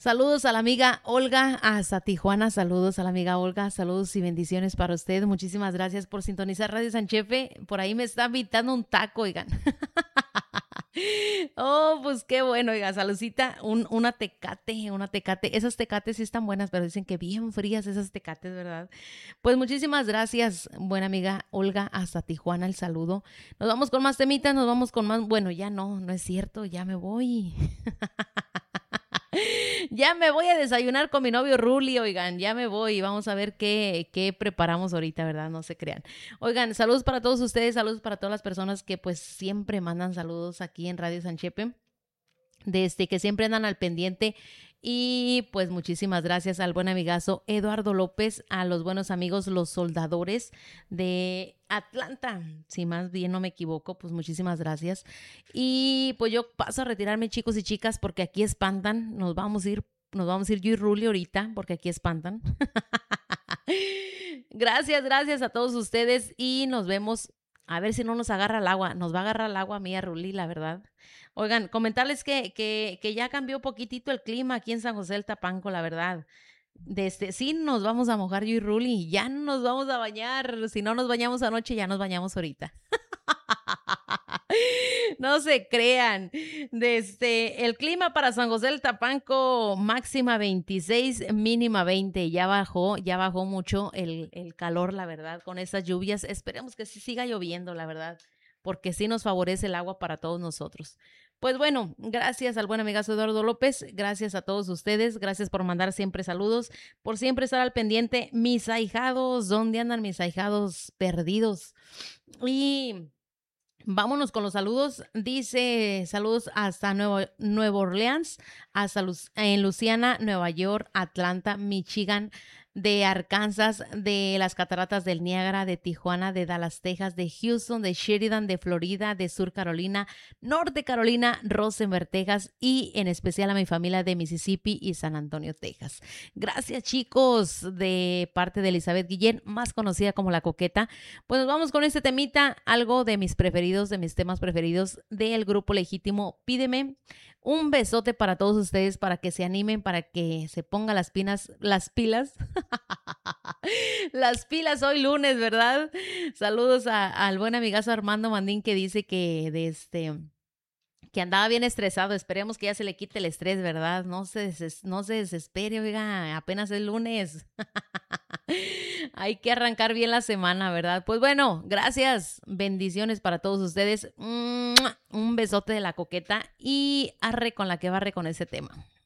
Saludos a la amiga Olga hasta Tijuana. Saludos a la amiga Olga. Saludos y bendiciones para usted. Muchísimas gracias por sintonizar Radio Sanchefe. Por ahí me está invitando un taco, oigan. Oh, pues qué bueno, oiga, saludcita, una tecate. Esas tecates sí están buenas, pero dicen que bien frías esas tecates, ¿verdad? Pues muchísimas gracias, buena amiga Olga, hasta Tijuana el saludo. Nos vamos con más temitas, nos vamos con más, bueno, ya no es cierto, ya me voy. Ya me voy a desayunar con mi novio Ruli, oigan, ya me voy. Vamos a ver qué preparamos ahorita, ¿verdad? No se crean. Oigan, saludos para todos ustedes, saludos para todas las personas que pues siempre mandan saludos aquí en Radio Sanchepe, desde que siempre andan al pendiente. Y pues muchísimas gracias al buen amigazo Eduardo López, a los buenos amigos Los Soldadores de Atlanta, si más bien no me equivoco, pues muchísimas gracias. Y pues yo paso a retirarme, chicos y chicas, porque aquí espantan. Nos vamos a ir yo y Ruli ahorita, porque aquí espantan. Gracias a todos ustedes y nos vemos. A ver si no nos agarra el agua. Nos va a agarrar el agua a mí, a Ruli, la verdad. Oigan, comentarles que ya cambió poquitito el clima aquí en San José del Tapanco, la verdad. Sí nos vamos a mojar yo y Ruli, ya no nos vamos a bañar. Si no nos bañamos anoche, ya nos bañamos ahorita. No se crean. El clima para San José del Tapanco, máxima 26, mínima 20. Ya bajó mucho el calor, la verdad, con esas lluvias. Esperemos que sí siga lloviendo, la verdad, porque sí nos favorece el agua para todos nosotros. Pues bueno, gracias al buen amigazo Eduardo López, gracias a todos ustedes, gracias por mandar siempre saludos, por siempre estar al pendiente. Mis ahijados, ¿dónde andan mis ahijados perdidos? Y vámonos con los saludos. Dice saludos hasta Nueva Orleans, hasta en Luciana, Nueva York, Atlanta, Michigan, de Arkansas, de las Cataratas del Niágara, de Tijuana, de Dallas, Texas, de Houston, de Sheridan, de Florida, de Sur Carolina, Norte Carolina, Rosenberg, Texas y en especial a mi familia de Mississippi y San Antonio, Texas. Gracias, chicos, de parte de Elizabeth Guillén, más conocida como La Coqueta. Pues nos vamos con este temita, algo de mis preferidos, de mis temas preferidos del grupo Legítimo, Pídeme. Un besote para todos ustedes, para que se animen, para que se pongan las pilas. Las pilas hoy lunes, ¿verdad? Saludos al buen amigazo Armando Mandín, que dice que andaba bien estresado. Esperemos que ya se le quite el estrés, ¿verdad? No se desespere, oiga, apenas es lunes. Hay que arrancar bien la semana, ¿verdad? Pues bueno, gracias, bendiciones para todos ustedes. Un besote de La Coqueta y arre con la que barre con ese tema.